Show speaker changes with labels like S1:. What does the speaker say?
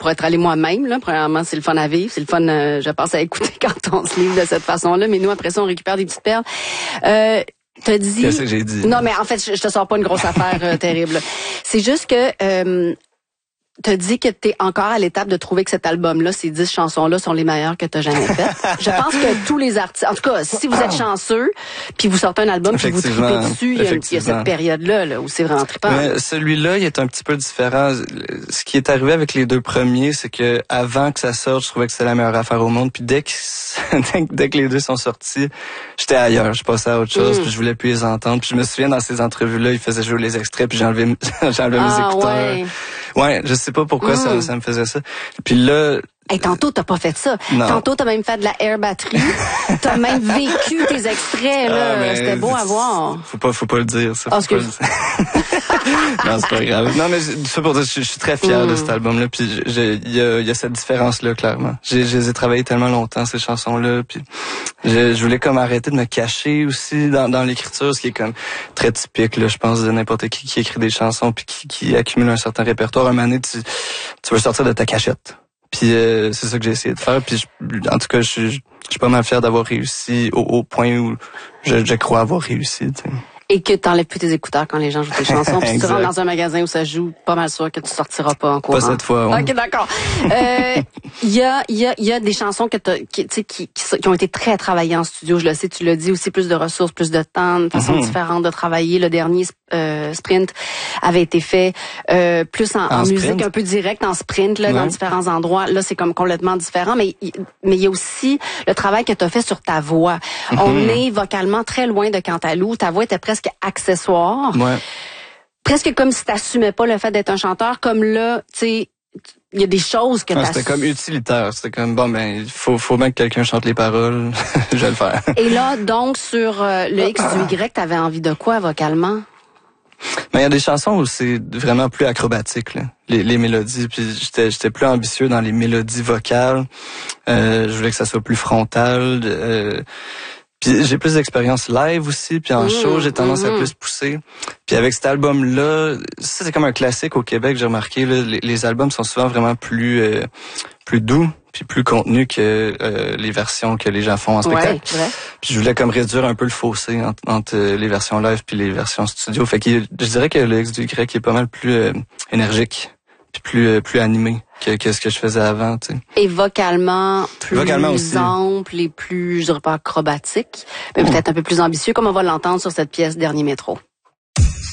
S1: pour être allée moi-même. Là, premièrement, c'est le fun à vivre, c'est le fun, je pense, à écouter quand on se livre de cette façon-là. Mais nous, après ça, on récupère des petites perles. T'as dit...
S2: Qu'est-ce que j'ai dit?
S1: Non, mais en fait, je te sors pas une grosse affaire terrible. C'est juste que t'as dit que t'es encore à l'étape de trouver que cet album-là, ces 10 chansons-là sont les meilleures que t'as jamais faites. Je pense que tous les artistes, en tout cas, si vous êtes chanceux, puis vous sortez un album, puis vous tripez dessus, il y a cette période-là là, où c'est vraiment trippant.
S2: Mais celui-là, il est un petit peu différent. Ce qui est arrivé avec les deux premiers, c'est que avant que ça sorte, je trouvais que c'était la meilleure affaire au monde. Puis dès que les deux sont sortis, j'étais ailleurs. Je passais à autre chose, puis je voulais plus les entendre. Puis je me souviens, dans ces entrevues-là, ils faisaient jouer les extraits, puis j'enlevais mes écouteurs. Ouais, je sais pas pourquoi ça me faisait ça. Puis là...
S1: Hey, tantôt, t'as pas fait ça. Non. Tantôt, t'as même fait de la air batterie. T'as même vécu tes extraits, là. C'était beau à voir.
S2: Faut pas le dire, ça. Non, c'est pas grave. Non, mais ça pour dire, je suis très fier de cet album-là. Puis il y a cette différence-là, clairement. Je les ai travaillé tellement longtemps, ces chansons-là. Puis je voulais comme arrêter de me cacher aussi dans l'écriture, ce qui est comme très typique, là, je pense, de n'importe qui écrit des chansons puis qui accumule un certain répertoire. Un moment donné, tu veux sortir de ta cachette. Puis c'est ça que j'ai essayé de faire. Puis en tout cas, je suis pas mal fier d'avoir réussi au point où je crois avoir réussi. T'sais.
S1: Et que t'enlèves plus tes écouteurs quand les gens jouent tes chansons. Puis si tu rentres dans un magasin où ça joue, pas mal sûr que tu sortiras pas en courant.
S2: Pas cette fois. Ouais.
S1: Ok, d'accord. Il y a des chansons qui ont été très travaillées en studio. Je le sais, tu l'as dit aussi, plus de ressources, plus de temps, de façon différente de travailler. Le dernier sprint avait été fait plus en musique un peu directe, en sprint là, dans différents endroits. Là, c'est comme complètement différent. Mais il y a aussi le travail que tu as fait sur ta voix. On est vocalement très loin de Cantalou. Ta voix était presque accessoire. Ouais. Presque comme si t'assumais pas le fait d'être un chanteur. Comme là, tu sais, il y a des choses que
S2: c'était comme utilitaire. C'était comme, bon, ben, il faut bien que quelqu'un chante les paroles. Je vais le faire.
S1: Et là, donc, sur le X du Y, t'avais envie de quoi vocalement?
S2: Mais il y a des chansons où c'est vraiment plus acrobatique, là. Les mélodies, puis j'étais plus ambitieux dans les mélodies vocales. Je voulais que ça soit plus frontal. Puis j'ai plus d'expérience live aussi, puis en show, j'ai tendance à plus pousser. Puis avec cet album-là, ça c'est comme un classique au Québec, j'ai remarqué, là, les albums sont souvent vraiment plus doux, puis plus contenus que les versions que les gens font en spectacle.
S1: Ouais,
S2: puis je voulais comme réduire un peu le fossé entre les versions live puis les versions studio. Fait que je dirais que le X du Y est pas mal plus énergique, puis plus animé que ce que je faisais avant, tu sais.
S1: Et vocalement plus ample et plus, je dirais pas acrobatique, mais peut-être un peu plus ambitieux, comme on va l'entendre sur cette pièce Dernier Métro.